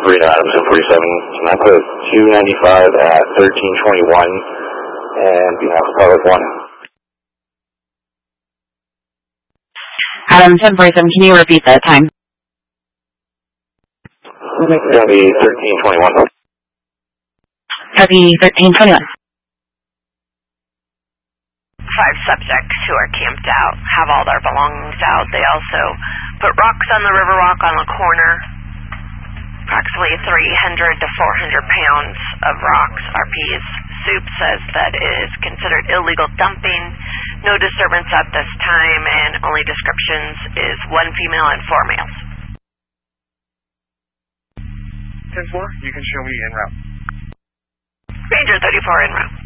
Reno Adams and 47. Can I put 295 at 1321 and behalf of Pilot 1? Adams 1047, can you repeat that time? It's going to be 1321. Copy 1321. 5 subjects who are camped out have all their belongings out. They also put rocks on the Riverwalk on the corner. Approximately 300 to 400 pounds of rocks. RP's Soup says that it is considered illegal dumping. No disturbance at this time, and only descriptions is 1 female and 4 males. 10-4, you can show me en route. Ranger 34 en route.